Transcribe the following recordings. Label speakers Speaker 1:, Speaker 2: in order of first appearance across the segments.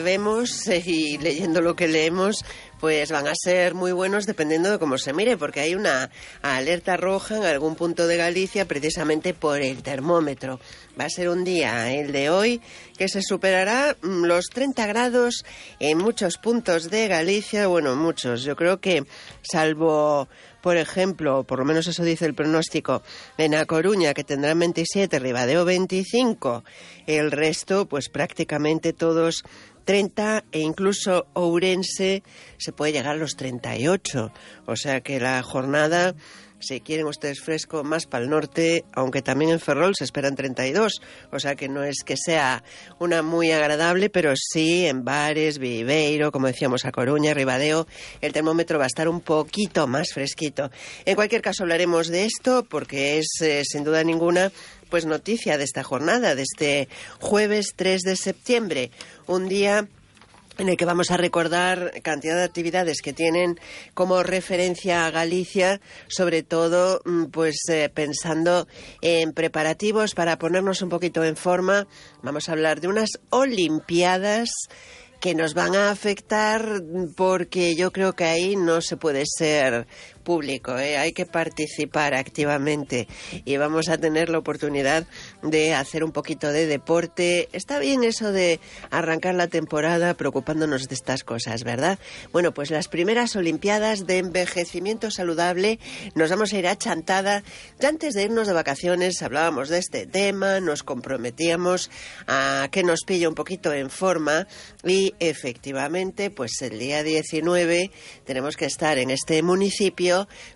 Speaker 1: Vemos y leyendo lo que leemos, pues van a ser muy buenos dependiendo de cómo se mire, porque hay una alerta roja en algún punto de Galicia precisamente por el termómetro. Va a ser un día, el de hoy, que se superará los 30 grados en muchos puntos de Galicia. Bueno, muchos. Yo creo que, salvo, por ejemplo, por lo menos eso dice el pronóstico, en A Coruña, que tendrán 27, Ribadeo 25, el resto, pues prácticamente todos 30, e incluso Ourense se puede llegar a los 38. O sea que la jornada, si quieren ustedes fresco, más para el norte, aunque también en Ferrol se esperan 32. O sea que no es que sea una muy agradable, pero sí en Bares, Viveiro, como decíamos, A Coruña, Ribadeo, el termómetro va a estar un poquito más fresquito. En cualquier caso hablaremos de esto porque es, sin duda ninguna, pues noticia de esta jornada, de este jueves 3 de septiembre, un día en el que vamos a recordar cantidad de actividades que tienen como referencia a Galicia, sobre todo pues pensando en preparativos para ponernos un poquito en forma. Vamos a hablar de unas Olimpiadas que nos van a afectar porque yo creo que ahí no se puede ser público, hay que participar activamente y vamos a tener la oportunidad de hacer un poquito de deporte. Está bien eso de arrancar la temporada preocupándonos de estas cosas, ¿verdad? Bueno, pues las primeras Olimpiadas de envejecimiento saludable, nos vamos a ir a Chantada. Ya antes de irnos de vacaciones hablábamos de este tema, nos comprometíamos a que nos pille un poquito en forma y efectivamente, pues el día 19 tenemos que estar en este municipio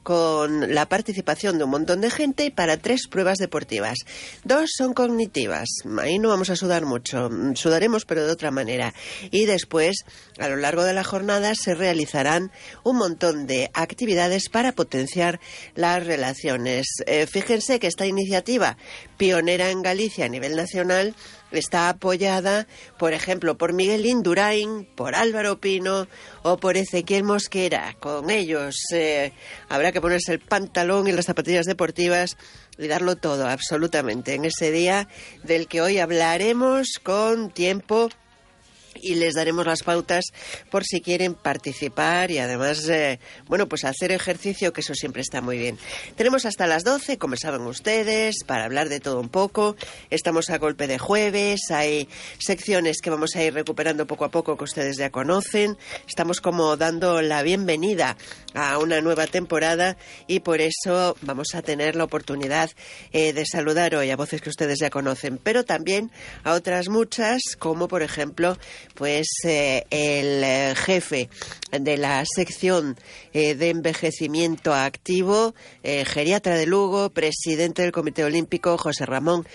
Speaker 1: con la participación de un montón de gente y para 3 pruebas deportivas. 2 son cognitivas, ahí no vamos a sudar mucho, sudaremos pero de otra manera. Y después, a lo largo de la jornada, se realizarán un montón de actividades para potenciar las relaciones. Fíjense que esta iniciativa, pionera en Galicia a nivel nacional, está apoyada, por ejemplo, por Miguel Indurain, por Álvaro Pino o por Ezequiel Mosquera. Con ellos habrá que ponerse el pantalón y las zapatillas deportivas y darlo todo, absolutamente, en ese día del que hoy hablaremos con tiempo y les daremos las pautas por si quieren participar y además, bueno, pues hacer ejercicio, que eso siempre está muy bien. Tenemos hasta las 12, como saben ustedes, para hablar de todo un poco. Estamos a golpe de jueves, hay secciones que vamos a ir recuperando poco a poco que ustedes ya conocen. Estamos como dando la bienvenida a una nueva temporada y por eso vamos a tener la oportunidad de saludar hoy a voces que ustedes ya conocen, pero también a otras muchas, como por ejemplo pues el jefe de la sección de envejecimiento activo, geriatra de Lugo, presidente del Comité Olímpico, José Ramón